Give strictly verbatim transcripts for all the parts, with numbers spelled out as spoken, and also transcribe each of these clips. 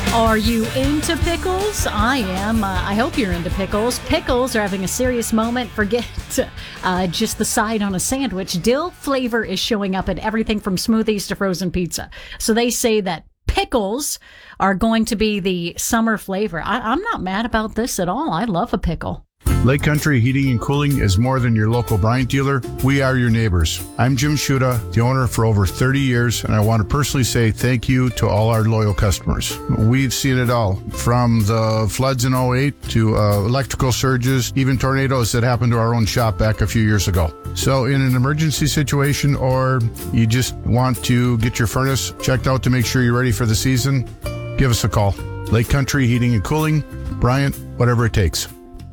Are you into pickles? I am. Uh, I hope you're into pickles. Pickles are having a serious moment. Forget uh, just the side on a sandwich. Dill flavor is showing up in everything from smoothies to frozen pizza. So they say that pickles are going to be the summer flavor. I, I'm not mad about this at all. I love a pickle. Lake Country Heating and Cooling is more than your local Bryant dealer. We are your neighbors. I'm Jim Shuda, the owner for over thirty years, and I want to personally say thank you to all our loyal customers. We've seen it all, from the floods in oh eight to uh, electrical surges, even tornadoes that happened to our own shop back a few years ago. So in an emergency situation, or you just want to get your furnace checked out to make sure you're ready for the season, give us a call. Lake Country Heating and Cooling, Bryant, whatever it takes.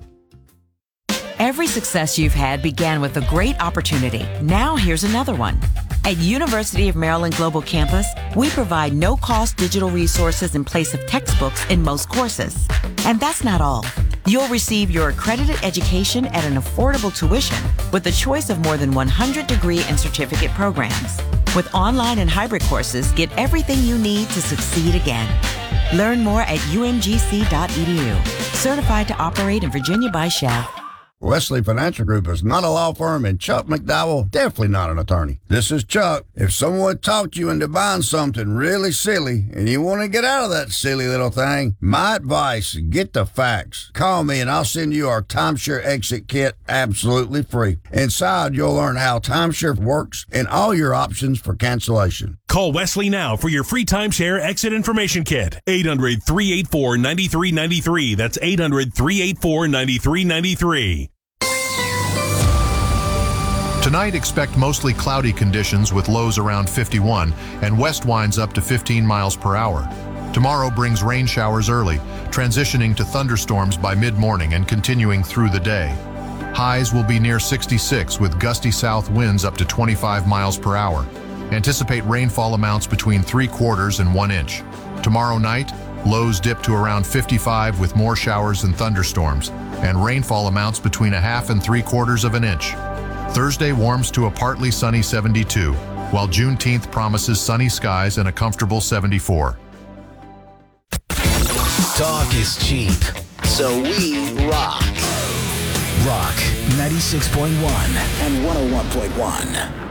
Every success you've had began with a great opportunity. Now here's another one. At University of Maryland Global Campus, we provide no-cost digital resources in place of textbooks in most courses. And that's not all. You'll receive your accredited education at an affordable tuition with a choice of more than one hundred degree and certificate programs. With online and hybrid courses, get everything you need to succeed again. Learn more at U M G C dot E D U. Certified to operate in Virginia by Shell. Wesley Financial Group is not a law firm, and Chuck McDowell definitely not an attorney. This is Chuck. If someone talked you into buying something really silly and you want to get out of that silly little thing, my advice, get the facts. Call me and I'll send you our Timeshare Exit Kit absolutely free. Inside, you'll learn how timeshare works and all your options for cancellation. Call Wesley now for your free timeshare exit information kit. eight hundred, three eight four, nine three nine three. That's eight hundred, three eight four, nine three nine three. Tonight, expect mostly cloudy conditions with lows around fifty-one and west winds up to fifteen miles per hour. Tomorrow brings rain showers early, transitioning to thunderstorms by mid-morning and continuing through the day. Highs will be near sixty-six with gusty south winds up to twenty-five miles per hour. Anticipate rainfall amounts between three quarters and one inch. Tomorrow night, lows dip to around fifty-five with more showers and thunderstorms, and rainfall amounts between a half and three quarters of an inch. Thursday warms to a partly sunny seventy-two, while Juneteenth promises sunny skies and a comfortable seventy-four. Talk is cheap, so we rock. Rock ninety-six point one and one oh one point one.